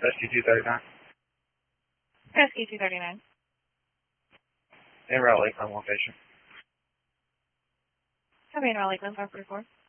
SQ239. SQ239. En route Lakeland location. Copy en route Lakeland 544.